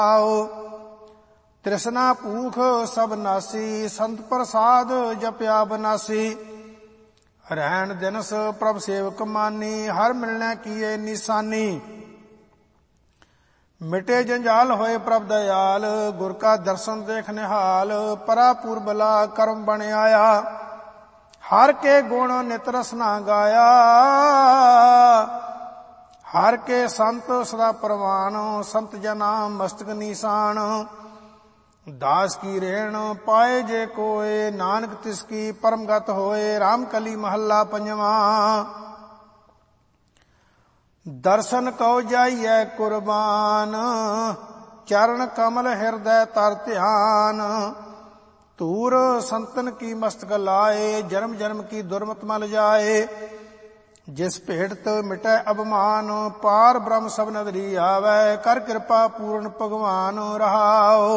ਤ੍ਰਿਸ਼ਨਾ ਭੂਖ ਸਭ ਨਾਸੀ, ਸੰਤ ਪ੍ਰਸਾਦ ਜਪਿਆ ਬਨਾਸੀ। ਰਹਿਣ ਦਿਨਸ ਪ੍ਰਭ ਸੇਵਕ ਮਾਨੀ, ਹਰ ਮਿਲਣਾ ਕੀਏ ਨਿਸ਼ਾਨੀ। ਮਿਟੇ ਜੰਜਾਲ ਹੋਏ ਪ੍ਰਭ ਦਇਆਲ, ਗੁਰ ਕਾ ਦਰਸ਼ਨ ਦੇਖ ਨਿਹਾਲ। ਪਰਾ ਪੁਰਬਲਾ ਕਰਮ ਬਣ ਆਇਆ, ਹਰ ਕੇ ਗੁਣ ਨਿਤ ਰਸਨਾ ਗਾਇਆ। ਹਰ ਕੇ ਸੰਤ ਸਦਾ ਪ੍ਰਵਾਨ, ਸੰਤ ਜਨਾ ਮਸਤਕ ਨੀਸਾਨ। दास की रेण पाए जे कोय, नानक तिसकी परम गत होए। राम कली महला पंजवा। दर्शन कौ जाइए कुर्बान, चरण कमल हृदय तर ध्यान। धूर संतन की मस्तक लाए, जन्म जन्म की दुर्मत मल जाए। जिस भेटत मिटै अभिमान, पार ब्रह्म सब नदरी आवे। कर कृपा पूर्ण भगवान रहाओ।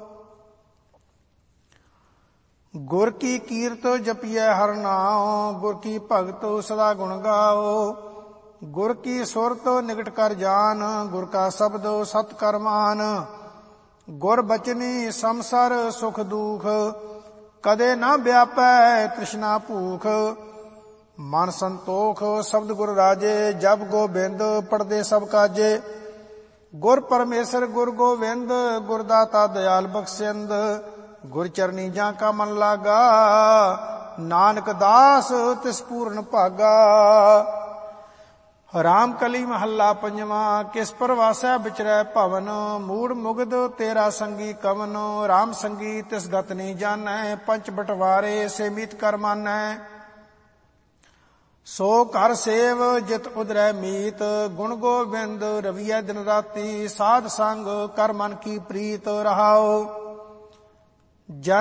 गुर की कीरत जपिए हर नाम, गुर की भगत सदा गुण गाओ। गुर की सुरत निकट कर जान, गुर का शब्द सत कर मान। गुर बचनी संसार सुख दुख, कदे न व्यापै तृष्णा भूख। मन संतोख शब्द गुर राजे, जब गोबिंद पढ़दे सब काजे। गुर परमेश्वर गुर गोविंद, गुरदाता दयाल बख्शिंद। गुर चरनी जा का मन लागा, नानक दास तिस पूर्ण भागा। राम कली महला पंजवा। किस परवासै बिचरै भवन, मूड मुगद तेरा संगी कवन। राम संगी तिस गत नहीं जानै, पंच बटवारे से मीत कर मानै। सो कर सेव जित उदरै मीत, गुण गोबिंद रवियै दिन राती। साध संग कर मन की प्रीत रहाओ।